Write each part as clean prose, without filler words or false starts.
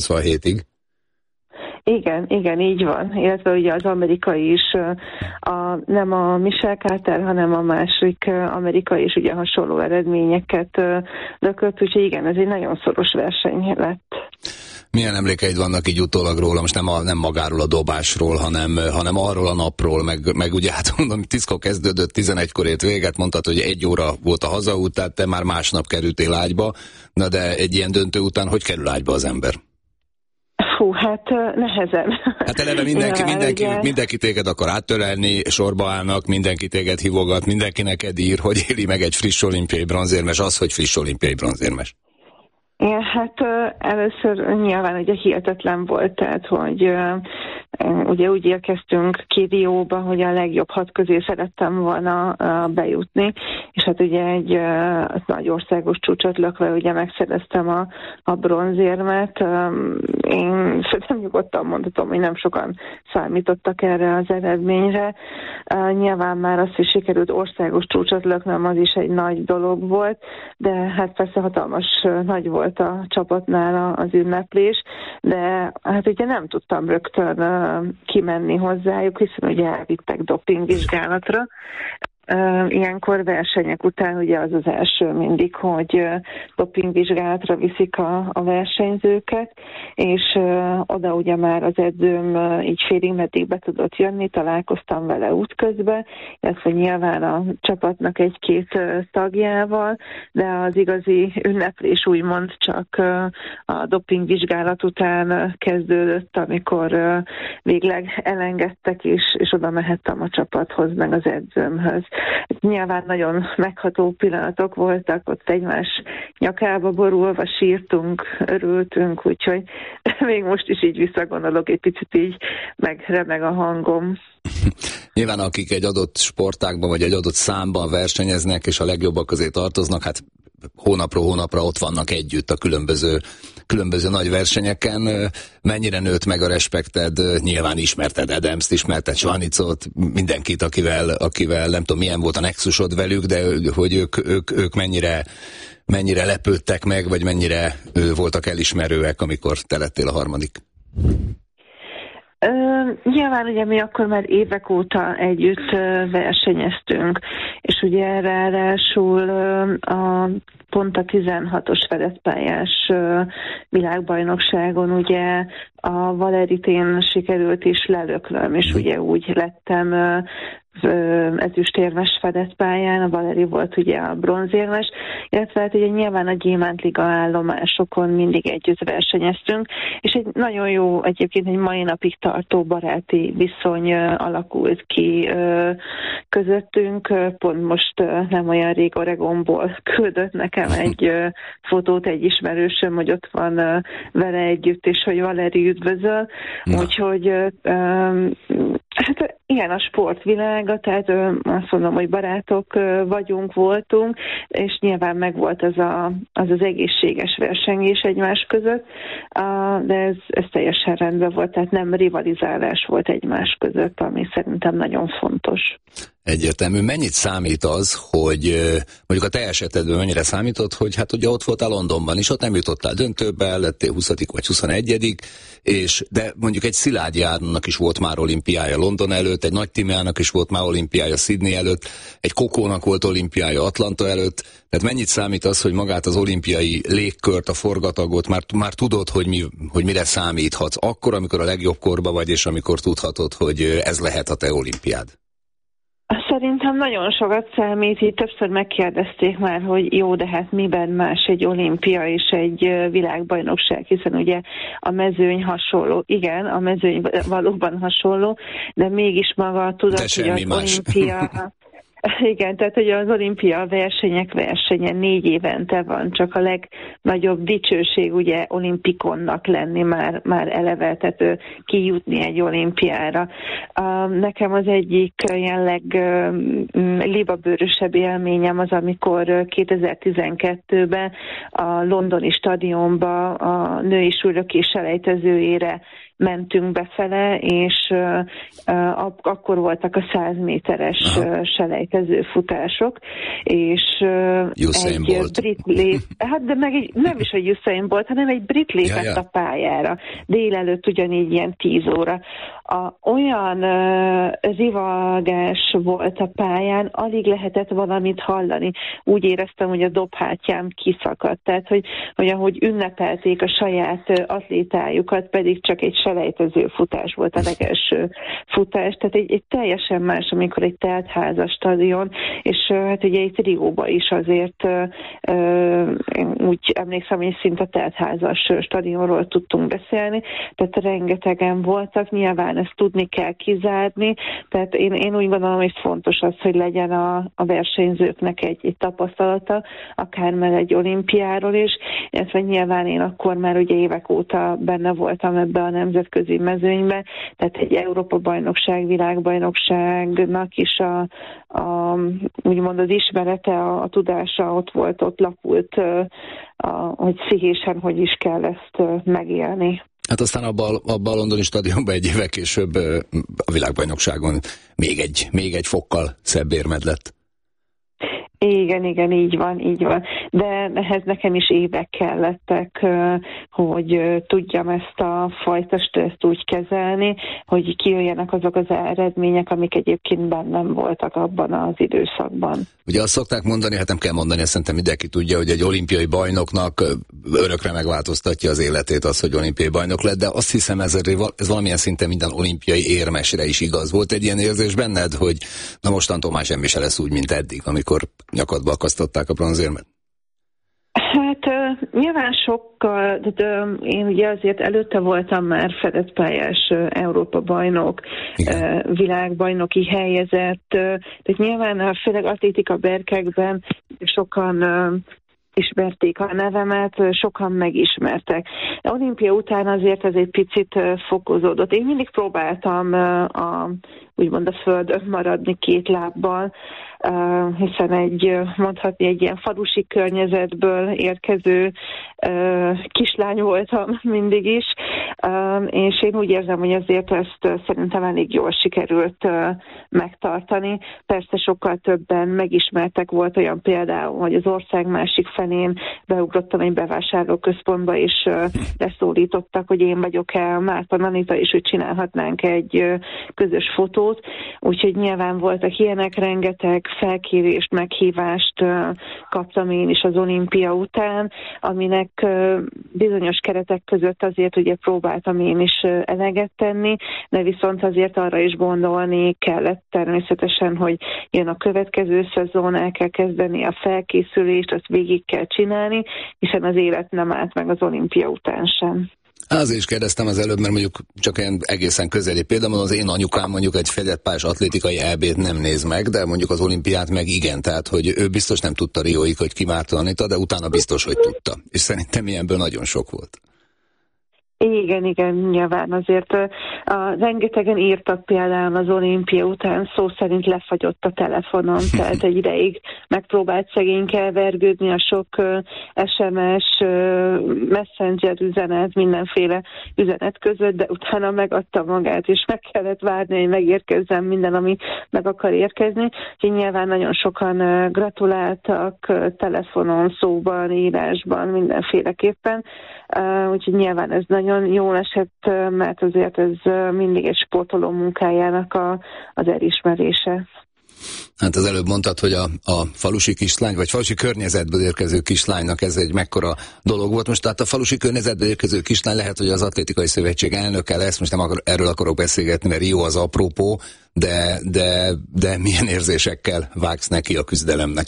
87-ig. Igen, így van. Illetve ugye az amerikai is, nem a Michelle Carter, hanem a másik amerikai is ugye hasonló eredményeket lökött, úgyhogy igen, ez egy nagyon szoros verseny lett. Milyen emlékeid vannak így utólag róla, most nem magáról a dobásról, hanem arról a napról, meg ugye hát mondom, 10-kor kezdődött, 11-kor ért véget, mondtad, hogy 1 óra volt a hazaút, tehát te már másnap kerültél ágyba, na de egy ilyen döntő után hogy kerül ágyba az ember? Hú, hát nehezen. Hát eleve mindenki téged akar áttörelni, sorba állnak, mindenki téged hívogat, mindenki neked ír, hogy éli meg egy friss olimpiai bronzérmes, az, hogy friss olimpiai bronzérmes. Igen, hát először nyilván ugye hihetetlen volt, tehát hogy ugye úgy érkeztünk Rióba, hogy a legjobb 6 közé szerettem volna bejutni, és hát ugye egy nagy országos csúcsot lökve ugye megszereztem a bronzérmet. Én szerintem nyugodtan mondhatom, hogy nem sokan számítottak erre az eredményre. Nyilván már azt is sikerült országos csúcsot löknem, az is egy nagy dolog volt, de hát persze hatalmas nagy volt a csapatnál az ünneplés, de hát ugye nem tudtam rögtön kimenni hozzájuk, hiszen ugye elvittek dopingvizsgálatra. Ilyenkor versenyek után ugye az első mindig, hogy dopingvizsgálatra viszik a versenyzőket, és oda ugye már az edzőm így félig meddig be tudott jönni, találkoztam vele útközben, illetve nyilván a csapatnak 1-2 tagjával, de az igazi ünneplés úgymond csak a dopingvizsgálat után kezdődött, amikor végleg elengedtek, és oda mehettem a csapathoz, meg az edzőmhöz. Nyilván nagyon megható pillanatok voltak, ott egymás nyakába borulva sírtunk, örültünk, úgyhogy még most is így visszagondolok, egy picit így megremeg a hangom. Nyilván akik egy adott sportágban vagy egy adott számban versenyeznek, és a legjobbak közé tartoznak, hát hónapról hónapra ott vannak együtt a különböző nagy versenyeken. Mennyire nőtt meg a respekted? Nyilván ismerted Adamst, ismerted Svanicot, mindenkit, akivel nem tudom milyen volt a nexusod velük, de hogy ők mennyire lepődtek meg, vagy mennyire voltak elismerőek, amikor te lettél a harmadik? Nyilván ugye mi akkor már évek óta együtt versenyeztünk, és ugye ráadásul pont a 16-os fedezpályás világbajnokságon ugye a Valerit én sikerült is lelöklöm, és ugye úgy lettem ezüstérmes fedezpályán, a Valeri volt ugye a bronzérmes, illetve hát ugye nyilván a Gyémántliga állomásokon mindig együtt versenyeztünk, és egy nagyon jó, egyébként egy mai napig tartó baráti viszony alakult ki közöttünk. Pont most nem olyan rég Oregonból küldött nekem egy fotót egy ismerősöm, hogy ott van vele együtt, és hogy Valeri üdvözöl, úgyhogy hát ilyen a sportvilága, tehát azt mondom, hogy barátok voltunk, és nyilván megvolt az egészséges versengés egymás között, de ez teljesen rendben volt, tehát nem rivalizálás volt egymás között, ami szerintem nagyon fontos. Egyértelmű. Mennyit számít az, hogy mondjuk a te esetedben mennyire számított, hogy hát ugye ott voltál Londonban is, ott nem jutottál döntőbe, lettél 20. vagy 21. De mondjuk egy Szilágyi Áronnak is volt már olimpiája London előtt, egy Nagy Timeának is volt már olimpiája Sydney előtt, egy Kokónak volt olimpiája Atlanta előtt, tehát mennyit számít az, hogy magát az olimpiai légkört, a forgatagot már tudod, hogy mire számíthatsz akkor, amikor a legjobb korba vagy, és amikor tudhatod, hogy ez lehet a te olimpiád? Szerintem nagyon sokat számít, így többször megkérdezték már, hogy jó, de hát miben más egy olimpia és egy világbajnokság, hiszen ugye a mezőny hasonló. Igen, a mezőny valóban hasonló, de mégis maga a tudat, hogy az olimpia... Igen, tehát hogy az olimpia versenyek versenye 4 évente van, csak a legnagyobb dicsőség ugye olimpikonnak lenni már eleve, tehát kijutni egy olimpiára. Nekem az egyik ilyen leglibabőrösebb élményem az, amikor 2012-ben a londoni stadionba a női súlylökés selejtezőjére mentünk befele, és akkor voltak a 100 méteres selejtező futások, és Usain Bolt. brit de nem is egy Usain Bolt, hanem egy brit lépett a pályára. Délelőtt ugyanígy ilyen 10 óra. Olyan rivalgás volt a pályán, alig lehetett valamit hallani. Úgy éreztem, hogy a dobhártyám kiszakadt. Tehát, hogy ahogy ünnepelték a saját atlétájukat, pedig csak egy selejtező futás volt a legelső futás. Tehát egy teljesen más, amikor egy teltházas stadion, és hát ugye itt Rióban is azért úgy emlékszem, hogy szinte teltházas stadionról tudtunk beszélni, tehát rengetegen voltak, nyilván ezt tudni kell kizárni, tehát én úgy gondolom, hogy fontos az, hogy legyen a versenyzőknek egy tapasztalata, akár meg egy olimpiáról is, illetve nyilván én akkor már ugye évek óta benne voltam ebbe a nemzetközi mezőnybe, tehát egy Európa-bajnokság, világbajnokságnak is úgymond az ismerete, a tudása ott volt, ott lapult, hogy pszichésen hogy is kell ezt megélni. Hát aztán abban a londoni stadionban egy évvel később a világbajnokságon még egy fokkal szebb érmed lett. Igen, így van. De ehhez nekem is évek kellettek, hogy tudjam ezt a fajta stresszt úgy kezelni, hogy kijöjjenek azok az eredmények, amik egyébként bennem voltak abban az időszakban. Ugye azt szokták mondani, hát nem kell mondani, ezt szerintem mindenki tudja, hogy egy olimpiai bajnoknak örökre megváltoztatja az életét az, hogy olimpiai bajnok lett, de azt hiszem ez valamilyen szinten minden olimpiai érmesre is igaz. Volt egy ilyen érzés benned, hogy na mostantól már semmi se lesz úgy, mint eddig, amikor nyakadba akasztották a bronzérmet? Hát nyilván sokkal, de én ugye azért előtte voltam már fedett pályás Európa-bajnok, világbajnoki helyezett, tehát nyilván főleg atlétika berkekben sokan ismerték a nevemet, sokan megismertek. Olimpia után azért ez egy picit fokozódott. Én mindig próbáltam úgymond a földön maradni két lábbal, hiszen mondhatni egy ilyen falusi környezetből érkező kislány voltam mindig is, és én úgy érzem, hogy azért ezt szerintem elég jól sikerült megtartani. Persze sokkal többen megismertek, volt olyan például, hogy az ország másik felén beugrottam egy bevásárlóközpontba, és leszólítottak, hogy én vagyok-e Márton Anita, és hogy csinálhatnánk egy közös fotót. Úgyhogy nyilván voltak ilyenek, rengeteg felkérést, meghívást kaptam én is az olimpia után, aminek bizonyos keretek között azért ugye próbáltam én is eleget tenni, de viszont azért arra is gondolni kellett természetesen, hogy jön a következő szezon, el kell kezdeni a felkészülést, azt végig kell csinálni, hiszen az élet nem állt meg az olimpia után sem. Azért is kérdeztem az előbb, mert mondjuk csak ilyen egészen közeli például az én anyukám mondjuk egy fedett pályás atlétikai EB-t nem néz meg, de mondjuk az olimpiát meg igen, tehát hogy ő biztos nem tudta Rióig, hogy ki Márton Anita, de utána biztos, hogy tudta. És szerintem ilyenből nagyon sok volt. Igen, nyilván azért rengetegen írtak például az olimpia után, szó szerint lefagyott a telefonon, tehát egy ideig megpróbált szegényke vergődni a sok SMS, messenger üzenet, mindenféle üzenet között, de utána megadta magát, és meg kellett várni, hogy megérkezzen minden, ami meg akar érkezni. Úgyhogy nyilván nagyon sokan gratuláltak telefonon, szóban, írásban, mindenféleképpen. Úgyhogy nyilván ez nagyon jól esett, mert azért ez mindig egy sportoló munkájának az elismerése. Hát az előbb mondtad, hogy a falusi kislány, vagy falusi környezetből érkező kislánynak ez egy mekkora dolog volt. Most tehát a falusi környezetből érkező kislány lehet, hogy az Atlétikai Szövetség elnöke lesz, most nem erről akarok beszélgetni, mert Rio az apropó, de milyen érzésekkel vágsz neki a küzdelemnek?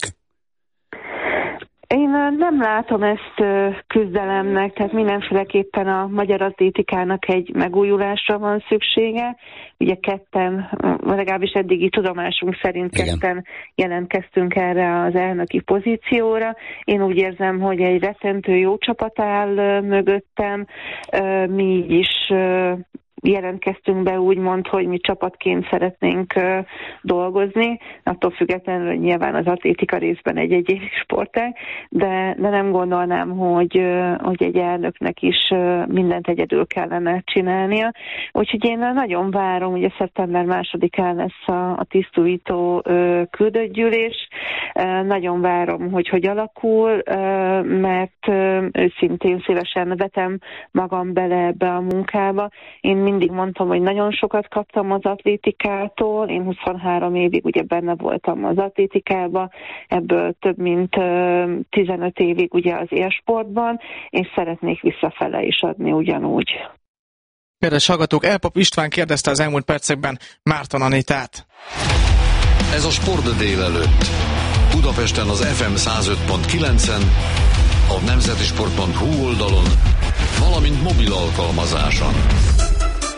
Én nem látom ezt küzdelemnek, tehát mindenféleképpen a magyar atlétikának egy megújulásra van szüksége. Ugye ketten, legalábbis eddigi tudomásunk szerint ketten jelentkeztünk erre az elnöki pozícióra. Én úgy érzem, hogy egy rettentő jó csapat áll mögöttem, mi is jelentkeztünk be úgymond, hogy mi csapatként szeretnénk dolgozni, attól függetlenül, hogy nyilván az atlétika részben egy sportág, de nem gondolnám, hogy egy elnöknek is mindent egyedül kellene csinálnia. Úgyhogy én nagyon várom, ugye szeptember 2-án lesz a tisztújító küldöttgyűlés. Nagyon várom, hogy alakul, mert őszintén szívesen vetem magam bele ebbe a munkába. Én mindig mondtam, hogy nagyon sokat kaptam az atlétikától. Én 23 évig ugye benne voltam az atlétikában, ebből több mint 15 évig ugye az élsportban, és szeretnék visszafele is adni ugyanúgy. Kedves hallgatók, Elpap István kérdezte az elmúlt percekben Márton Anitát. Ez a Sport délelőtt. Budapesten az FM 105.9-en, a nemzetisport.hu oldalon, valamint mobil alkalmazáson.